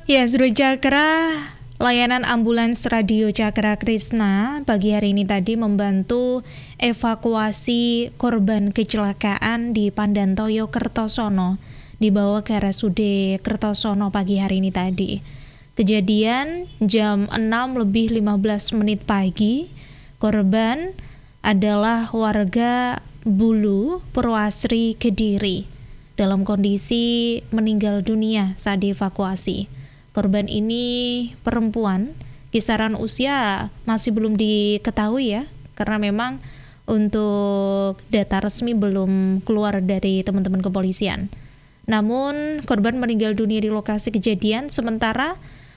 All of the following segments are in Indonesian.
Ya, Suruh Cakra, layanan ambulans Radio Cakra Krishna pagi hari ini tadi membantu evakuasi korban kecelakaan di Pandantoyo Kertosono, dibawa ke RSUD Kertosono pagi hari ini tadi. Kejadian jam 6:15 pagi. Korban adalah warga Bulu, Purwasri, Kediri, dalam kondisi meninggal dunia saat dievakuasi. Korban ini perempuan, kisaran usia masih belum diketahui ya, karena memang untuk data resmi belum keluar dari teman-teman kepolisian. Namun korban meninggal dunia di lokasi kejadian, sementara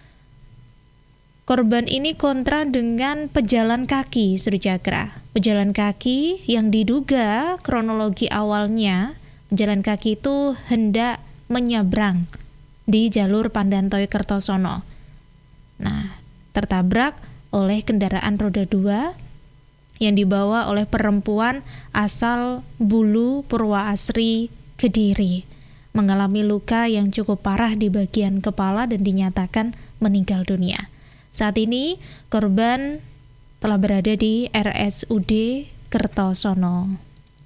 korban ini kontra dengan pejalan kaki, Suruh Cakra. Pejalan kaki yang diduga kronologi awalnya, pejalan kaki itu hendak menyeberang di jalur Pandantoyo Kertosono. Nah, tertabrak oleh kendaraan roda 2 yang dibawa oleh perempuan asal Bulu, Purwasri, Kediri. Mengalami luka yang cukup parah di bagian kepala dan dinyatakan meninggal dunia. Saat ini korban telah berada di RSUD Kertosono.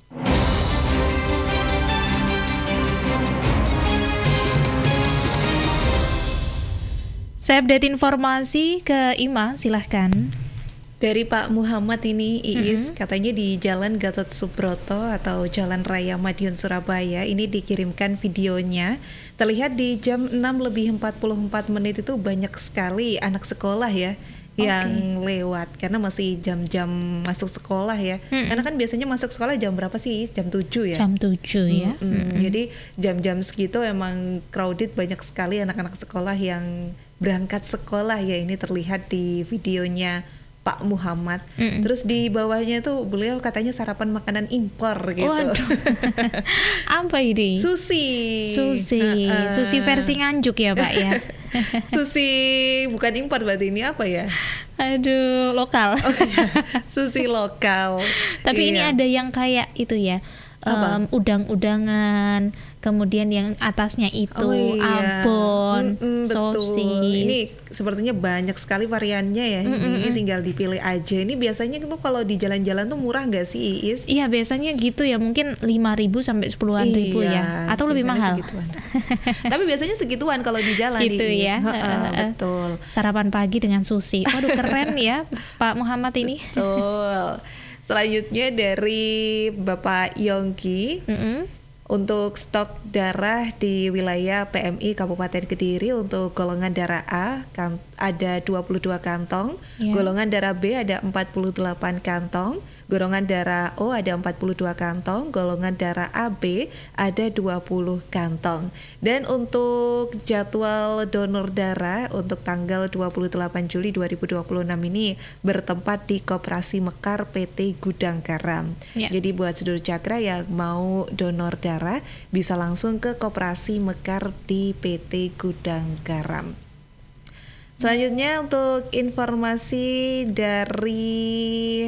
Saya update informasi ke Ima, silahkan. Dari Pak Muhammad ini, Iis, katanya di Jalan Gatot Subroto atau Jalan Raya Madiun Surabaya, ini dikirimkan videonya. Terlihat di jam 6:44 itu banyak sekali anak sekolah ya yang lewat, karena masih jam-jam masuk sekolah ya. Karena kan biasanya masuk sekolah jam berapa sih? Jam 7 ya? Jam 7 ya. Jadi jam-jam segitu emang crowded, banyak sekali anak-anak sekolah yang berangkat sekolah ya. Ini terlihat di videonya Pak Muhammad. Terus di bawahnya tuh beliau katanya sarapan makanan impor gitu. Waduh. Apa ini? Sushi versi Nganjuk ya Pak ya. Sushi bukan impor berarti, ini apa ya? Aduh, lokal. Sushi lokal. Tapi ini ada yang kayak itu ya, udang-udangan, kemudian yang atasnya itu abon, sosis. Ini sepertinya banyak sekali variannya ya. Ini tinggal dipilih aja. Ini biasanya tuh kalau di jalan-jalan tuh murah nggak sih, Iis? Iya, biasanya gitu ya, mungkin 5.000 sampai 10.000 ya, atau lebih mahal. Tapi biasanya segituan kalau di jalan. Gitu ya. Betul. Sarapan pagi dengan sushi. Waduh, keren ya Pak Muhammad ini. Betul. Selanjutnya dari Bapak Yongki, untuk stok darah di wilayah PMI Kabupaten Kediri untuk golongan darah A ada 22 kantong, golongan darah B ada 48 kantong, golongan darah O ada 42 kantong, golongan darah AB ada 20 kantong. Dan untuk jadwal donor darah untuk tanggal 28 Juli 2026 ini bertempat di Koperasi Mekar PT Gudang Garam. Jadi buat sedulur Cakra yang mau donor darah bisa langsung ke Koperasi Mekar di PT Gudang Garam. Selanjutnya untuk informasi dari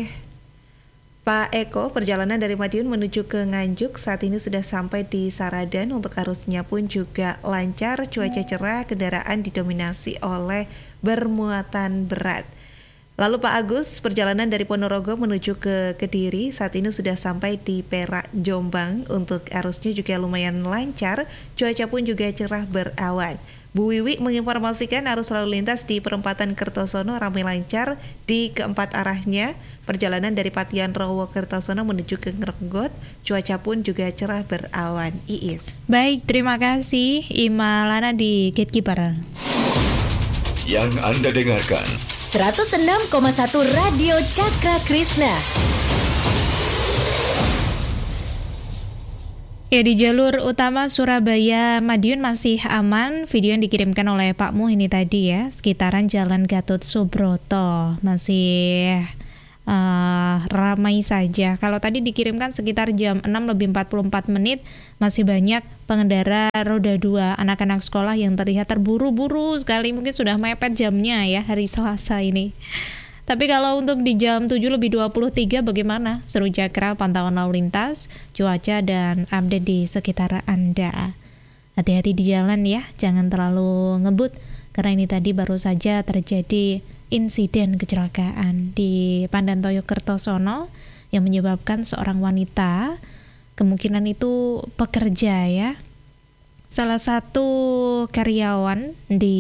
Pak Eko, perjalanan dari Madiun menuju ke Nganjuk saat ini sudah sampai di Saradan. Untuk arusnya pun juga lancar, cuaca cerah, kendaraan didominasi oleh bermuatan berat. Lalu Pak Agus, perjalanan dari Ponorogo menuju ke Kediri saat ini sudah sampai di Perak, Jombang. Untuk arusnya juga lumayan lancar, cuaca pun juga cerah berawan. Bu Wiwi menginformasikan arus lalu lintas di perempatan Kertosono ramai lancar di keempat arahnya. Perjalanan dari Patian Rowo Kertosono menuju ke Ngrenggot, cuaca pun juga cerah berawan. Iis. Baik, terima kasih Ima Lana di Gatekeeper. Yang Anda dengarkan 106,1 Radio Cakra Krishna. Ya, di jalur utama Surabaya Madiun masih aman. Video yang dikirimkan oleh Pak Mu ini tadi ya, sekitaran Jalan Gatot Subroto masih ramai saja. Kalau tadi dikirimkan sekitar jam 6:44 masih banyak pengendara roda 2 anak-anak sekolah yang terlihat terburu-buru sekali, mungkin sudah mepet jamnya ya hari Selasa ini. Tapi kalau untuk di jam 7:23 bagaimana? Seru Cakra, pantauan lalu lintas, cuaca, dan update di sekitar Anda. Hati-hati di jalan ya, jangan terlalu ngebut Karena ini tadi baru saja terjadi insiden kecelakaan di Pandantoyo Kertosono yang menyebabkan seorang wanita, kemungkinan itu pekerja ya, salah satu karyawan di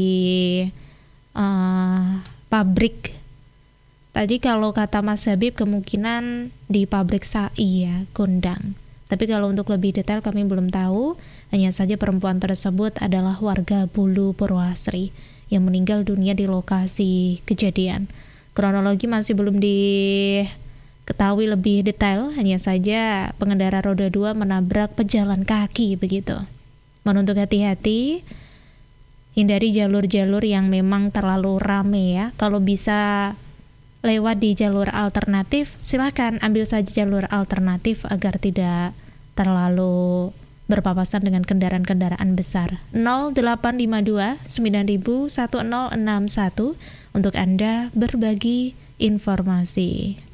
pabrik. Tadi kalau kata Mas Habib kemungkinan di pabrik sai ya, Gondang. Tapi kalau untuk lebih detail kami belum tahu. Hanya saja perempuan tersebut adalah warga Bulu Purwasri yang meninggal dunia di lokasi kejadian. Kronologi masih belum diketahui lebih detail, hanya saja pengendara roda 2 menabrak pejalan kaki begitu. Untuk hati-hati, hindari jalur-jalur yang memang terlalu rame ya. Kalau bisa lewat di jalur alternatif, silakan ambil saja jalur alternatif agar tidak terlalu berpapasan dengan kendaraan-kendaraan besar. 0852 9000 1061 untuk Anda berbagi informasi.